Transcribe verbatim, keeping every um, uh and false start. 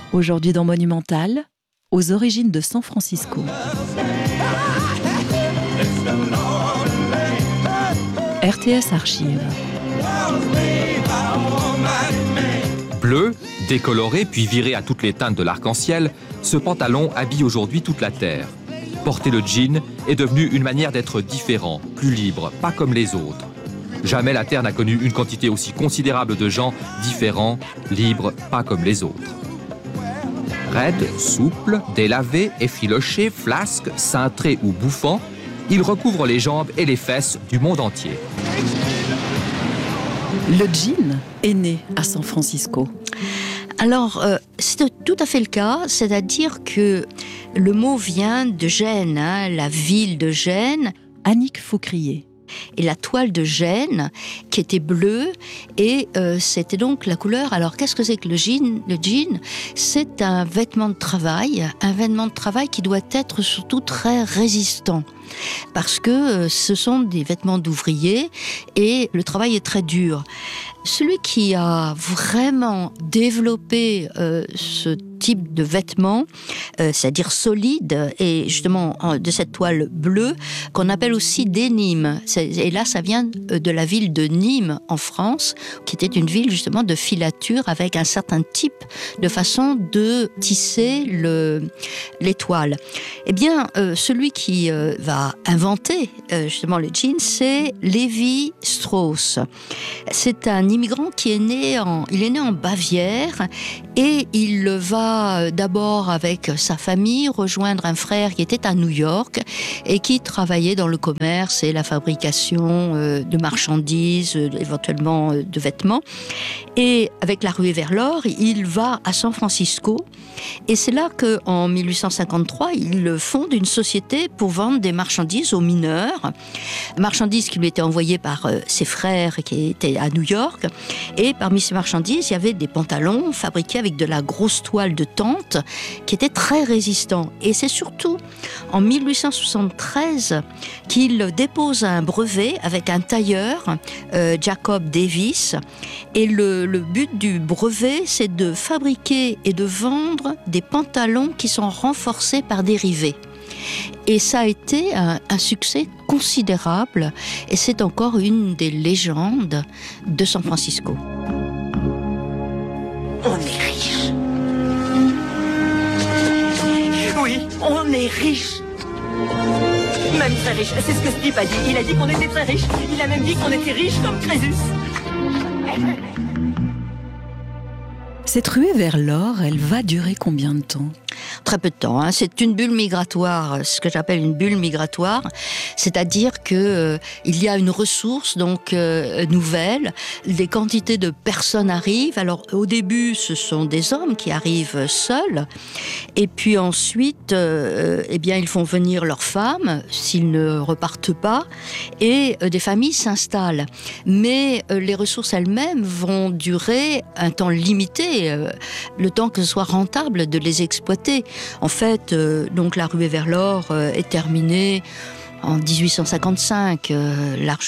Aujourd'hui dans Monumental, aux origines de San Francisco. R T S Archives. Bleu, décoloré puis viré à toutes les teintes de l'arc-en-ciel, ce pantalon habille aujourd'hui toute la Terre. Porter le jean est devenu une manière d'être différent, plus libre, pas comme les autres. Jamais la Terre n'a connu une quantité aussi considérable de gens différents, libres, pas comme les autres. Raides, souples, délavés, effilochés, flasques, cintrés ou bouffants, ils recouvrent les jambes et les fesses du monde entier. Le jean est né à San Francisco. Alors, euh, c'est tout à fait le cas, c'est-à-dire que le mot vient de Gênes, hein, la ville de Gênes. Annick Faucrier. Et la toile de Gênes, qui était bleue, et euh, c'était donc la couleur. Alors, qu'est-ce que c'est que le jean ? Le jean, c'est un vêtement de travail, un vêtement de travail qui doit être surtout très résistant. Parce que euh, ce sont des vêtements d'ouvriers et le travail est très dur. Celui qui a vraiment développé euh, ce type de vêtements, euh, c'est-à-dire solide, et justement de cette toile bleue, qu'on appelle aussi des Nîmes. Et là, ça vient de la ville de Nîmes, en France, qui était une ville justement de filature avec un certain type de façon de tisser le, les toiles. Eh bien, euh, celui qui euh, va inventer euh, justement le jean, c'est Lévi Strauss. C'est un immigrant qui est né en, il est né en Bavière et il va d'abord avec sa famille rejoindre un frère qui était à New York et qui travaillait dans le commerce et la fabrication euh, de marchandises, euh, éventuellement euh, de vêtements. Et avec la ruée vers l'or, il va à San Francisco et c'est là qu'en dix-huit cent cinquante-trois, il fonde une société pour vendre des marchandises aux mineurs, marchandises qui lui étaient envoyées par euh, ses frères qui étaient à New York. Et parmi ces marchandises, il y avait des pantalons fabriqués avec de la grosse toile de tente qui était très résistant. Et c'est surtout en dix-huit cent soixante-treize qu'il dépose un brevet avec un tailleur, euh, Jacob Davis. Et le, le but du brevet, c'est de fabriquer et de vendre des pantalons qui sont renforcés par des rivets. Et ça a été un, un succès considérable et c'est encore une des légendes de San Francisco. On est riche. Oui, on est riche. Même très riche. C'est ce que Steve a dit. Il a dit qu'on était très riche. Il a même dit qu'on était riche comme Crésus. Cette ruée vers l'or, elle va durer combien de temps ? Très peu de temps. Hein. C'est une bulle migratoire, ce que j'appelle une bulle migratoire, c'est-à-dire que euh, il y a une ressource donc euh, nouvelle. Des quantités de personnes arrivent. Alors au début, ce sont des hommes qui arrivent seuls, et puis ensuite, euh, eh bien, ils font venir leurs femmes s'ils ne repartent pas, et euh, des familles s'installent. Mais euh, les ressources elles-mêmes vont durer un temps limité, euh, le temps que ce soit rentable de les exploiter. En fait, euh, donc la ruée vers l'or euh, est terminée en dix-huit cent cinquante-cinq, euh, largement.